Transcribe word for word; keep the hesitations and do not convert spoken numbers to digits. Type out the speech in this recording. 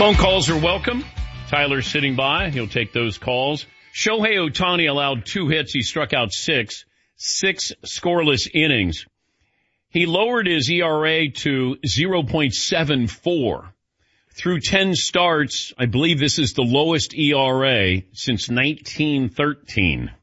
Phone calls are welcome. Tyler's sitting by. He'll take those calls. Shohei Ohtani allowed two hits. He struck out six. Six scoreless innings. He lowered his E R A to zero point seven four. Through ten starts, I believe this is the lowest E R A since nineteen thirteen.